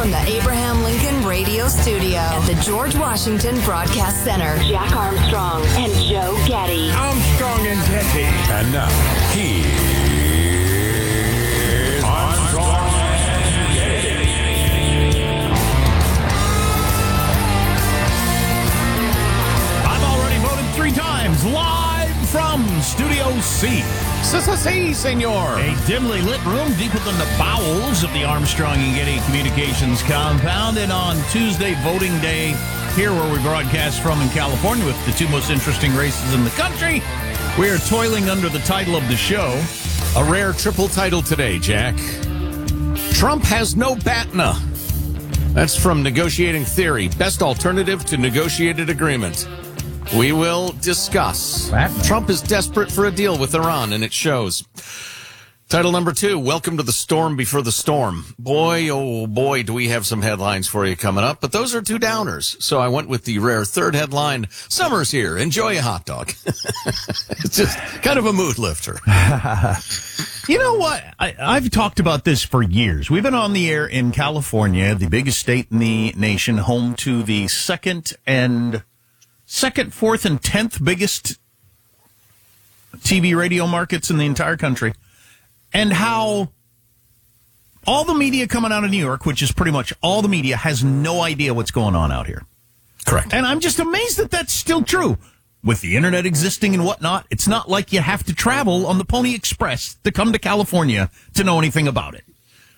from the Abraham Lincoln Radio Studio at the George Washington Broadcast Center, Jack Armstrong and Joe Getty. Armstrong and Getty. And now, here's Armstrong and Getty. I've already voted 3 times, live from Studio C. Si, senor. A dimly lit room deep within the bowels of the Armstrong and Getty Communications compound. And on Tuesday, voting day, here where we broadcast from in California with the 2 most interesting races in the country, we are toiling under the title of the show. A rare triple title today, Jack. Trump has no BATNA. That's from Negotiating Theory. Best alternative to negotiated agreement. We will discuss. Trump is desperate for a deal with Iran, and it shows. Title number 2, Welcome to the Storm Before the Storm. Boy, oh boy, do we have some headlines for you coming up, but those are 2 downers. So I went with the rare 3rd headline. Summer's here. Enjoy a hot dog. It's just kind of a mood lifter. You know what? I've talked about this for years. We've been on the air in California, the biggest state in the nation, home to the second, 4th, and 10th biggest TV radio markets in the entire country. And how all the media coming out of New York, which is pretty much all the media, has no idea what's going on out here. Correct. And I'm just amazed that that's still true. With the internet existing and whatnot, it's not like you have to travel on the Pony Express to come to California to know anything about it.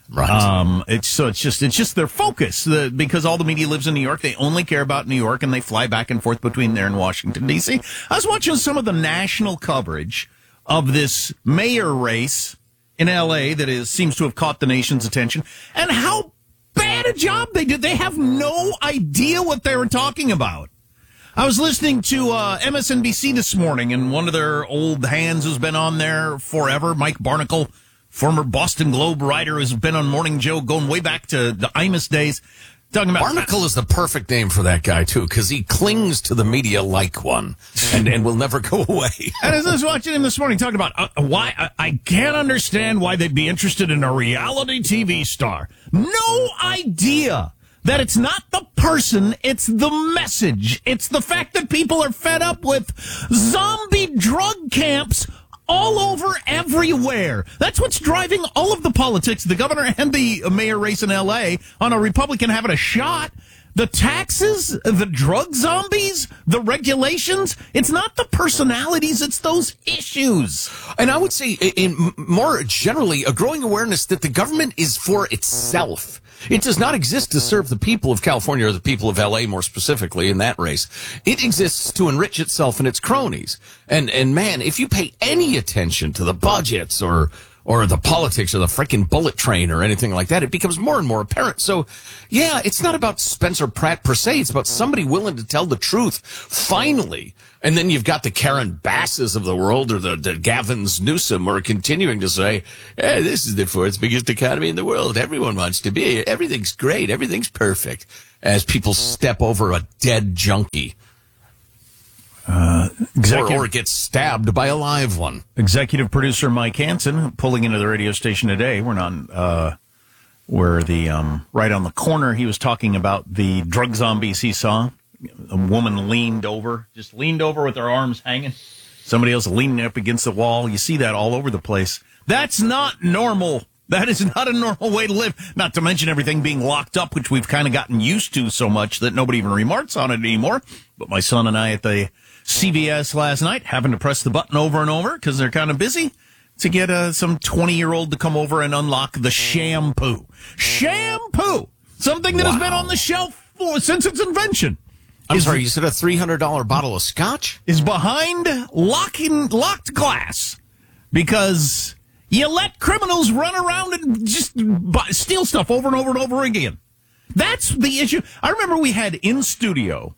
Right. It's just their focus because all the media lives in New York. They only care about New York, and they fly back and forth between there and Washington, D.C. I was watching some of the national coverage of this mayor race in L.A. that seems to have caught the nation's attention, and how bad a job they did. They have no idea what they were talking about. I was listening to MSNBC this morning, and one of their old hands who's been on there forever, Mike Barnicle, former Boston Globe writer who's been on Morning Joe going way back to the Imus days, talking about... Barnicle is the perfect name for that guy, too, because he clings to the media like one and will never go away. And as I was watching him this morning talking about why I can't understand why they'd be interested in a reality TV star. No idea that it's not the person, it's the message. It's the fact that people are fed up with zombie drug camps all over everywhere. That's what's driving all of the politics, the governor and the mayor race in L.A. on a Republican having a shot. The taxes, the drug zombies, the regulations, it's not the personalities, it's those issues. And I would say, in more generally, a growing awareness that the government is for itself. It does not exist to serve the people of California or the people of L.A. more specifically in that race. It exists to enrich itself and its cronies. And man, if you pay any attention to the budgets or the politics or the freaking bullet train or anything like that, it becomes more and more apparent. So, yeah, it's not about Spencer Pratt per se. It's about somebody willing to tell the truth, finally. And then you've got the Karen Basses of the world or the Gavins Newsom who are continuing to say, hey, this is the 4th biggest economy in the world. Everyone wants to be. Everything's great. Everything's perfect. As people step over a dead junkie. Or gets stabbed by a live one. Executive producer Mike Hansen pulling into the radio station today. We're on where the right on the corner. He was talking about the drug zombies he saw. A woman leaned over with her arms hanging. Somebody else leaning up against the wall. You see that all over the place. That's not normal. That is not a normal way to live. Not to mention everything being locked up, which we've kind of gotten used to so much that nobody even remarks on it anymore. But my son and I at the CVS last night having to press the button over and over because they're kind of busy to get some 20-year-old to come over and unlock the shampoo. Shampoo! Something that has been on the shelf since its invention. I'm sorry, you said a $300 bottle of scotch? Is behind locked glass because you let criminals run around and just steal stuff over and over and over again. That's the issue. I remember we had in studio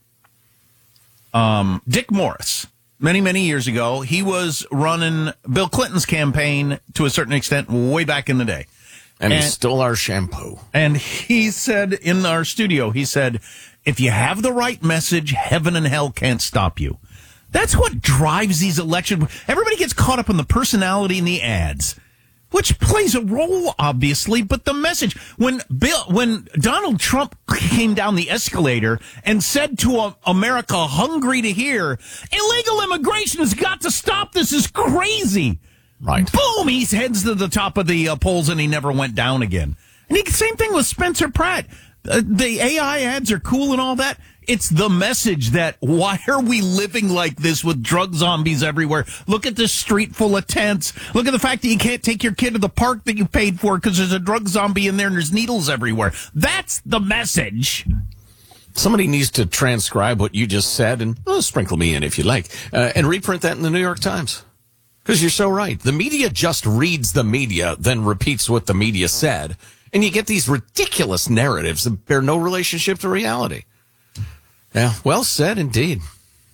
Dick Morris many, many years ago. He was running Bill Clinton's campaign to a certain extent way back in the day. And he stole our shampoo. And he said in our studio, he said, if you have the right message, heaven and hell can't stop you. That's what drives these elections. Everybody gets caught up in the personality and the ads, which plays a role, obviously, but the message. When Donald Trump came down the escalator and said to America, hungry to hear, illegal immigration has got to stop. This is crazy. Right. Boom, he heads to the top of the polls and he never went down again. And same thing with Spencer Pratt. The AI ads are cool and all that. It's the message that why are we living like this with drug zombies everywhere? Look at this street full of tents. Look at the fact that you can't take your kid to the park that you paid for because there's a drug zombie in there and there's needles everywhere. That's the message. Somebody needs to transcribe what you just said and sprinkle me in if you like, and reprint that in the New York Times. Because you're so right. The media just reads the media, then repeats what the media said. And you get these ridiculous narratives that bear no relationship to reality. Yeah, well said indeed.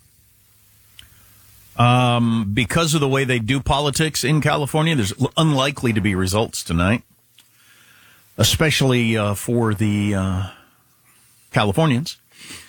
Because of the way they do politics in California, there's unlikely to be results tonight. Especially for the Californians.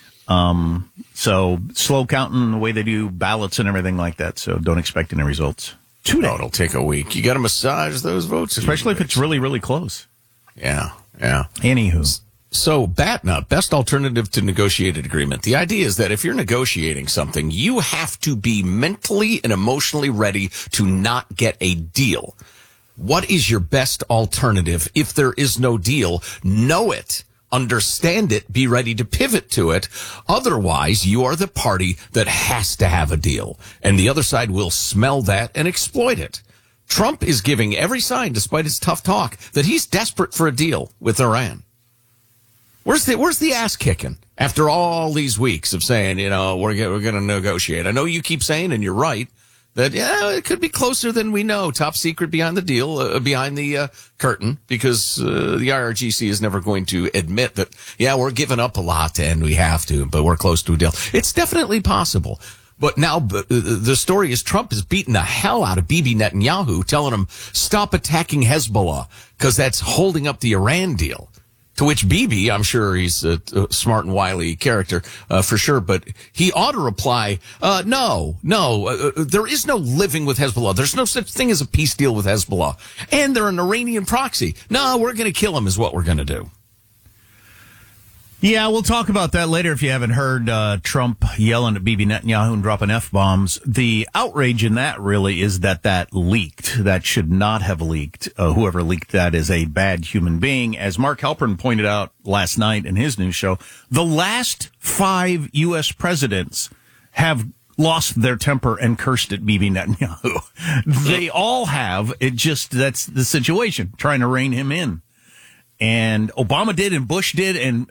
So slow counting the way they do ballots and everything like that. So don't expect any results. No, it'll take a week. You got to massage those votes. Especially if it's really, really close. Yeah. Anywho. So BATNA, best alternative to negotiated agreement. The idea is that if you're negotiating something, you have to be mentally and emotionally ready to not get a deal. What is your best alternative if there is no deal? Know it. Understand it, be ready to pivot to it. Otherwise, you are the party that has to have a deal. And the other side will smell that and exploit it. Trump is giving every sign, despite his tough talk, that he's desperate for a deal with Iran. Where's the ass kicking after all these weeks of saying, we're going to negotiate? I know you keep saying, and you're right, that, it could be closer than we know. Top secret behind the deal, behind the curtain, because the IRGC is never going to admit that, we're giving up a lot and we have to, but we're close to a deal. It's definitely possible. But now the story is Trump is beating the hell out of Bibi Netanyahu, telling him, stop attacking Hezbollah, because that's holding up the Iran deal. To which Bibi, I'm sure he's a smart and wily character, for sure, but he ought to reply, no, there is no living with Hezbollah. There's no such thing as a peace deal with Hezbollah. And they're an Iranian proxy. No, we're going to kill him is what we're going to do. Yeah, we'll talk about that later if you haven't heard Trump yelling at Bibi Netanyahu and dropping F-bombs. The outrage in that really is that leaked. That should not have leaked. Whoever leaked that is a bad human being. As Mark Halperin pointed out last night in his news show, the last 5 U.S. presidents have lost their temper and cursed at Bibi Netanyahu. They all have. That's the situation, trying to rein him in. And Obama did, and Bush did, and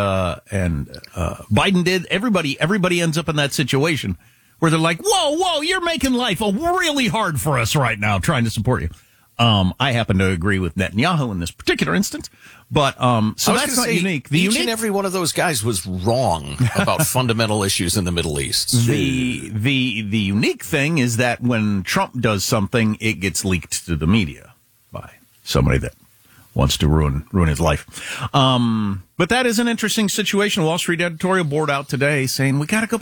Biden did. Everybody ends up in that situation where they're like, whoa, you're making life really hard for us right now, trying to support you. I happen to agree with Netanyahu in this particular instance, but so that's not unique. Each and every one of those guys was wrong about fundamental issues in the Middle East. The unique thing is that when Trump does something, it gets leaked to the media by somebody that wants to ruin his life. But that is an interesting situation. Wall Street editorial board out today saying we got to go